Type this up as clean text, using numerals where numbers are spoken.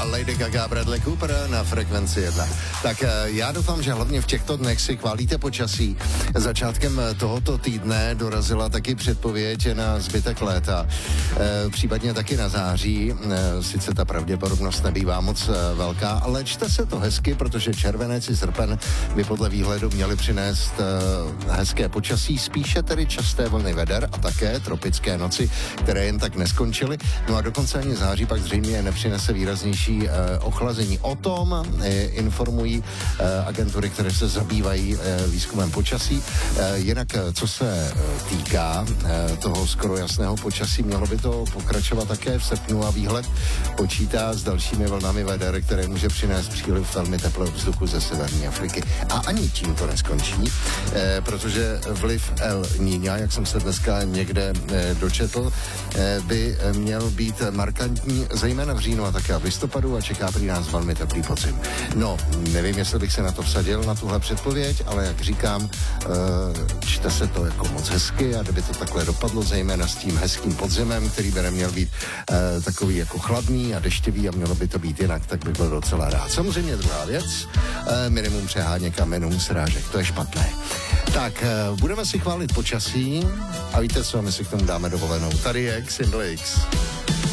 Lady Gaga, Bradley Cooper na Frekvenci 1. Tak já doufám, že hlavně v těchto dnech si chválíte počasí. Začátkem tohoto týdne dorazila taky předpověď na zbytek léta, případně taky na září. Sice ta pravděpodobnost nebývá moc velká, ale čte se to hezky, protože červenec i srpen by podle výhledu měli přinést hezké počasí, spíše tedy časté vlny veder a také tropické noci, které jen tak neskončily. No a dokonce ani září pak zřejmě nepřinese výraznější ochlazení. O tom informují agentury, které se zabývají výzkumem počasí. Jinak, co se týká toho skoro jasného počasí, mělo by to pokračovat také v srpnu a výhled počítá s dalšími vlnami veder, které může přinést příliv velmi teplého vzduchu ze severní Afriky. A ani tím to neskončí, protože vliv El Niña, jak jsem se dneska někde dočetl, by měl být markantní, zejména v říjnu a také v listopadu a čeká prý nás velmi teplý podzim. No, nevím, jestli bych se na to vsadil, na tuhle předpověď, ale jak říkám, čte se to jako moc hezky a kdyby to takhle dopadlo, zejména s tím hezkým podzimem, který by neměl být takový jako chladný a deštivý a mělo by to být jinak, tak bych byl docela rád. Samozřejmě druhá věc, minimum přeháněk a minimum srážek, to je špatné. Tak, budeme si chválit počasí a víte co, my si k tomu dáme dovolenou. Tady je Xindl X.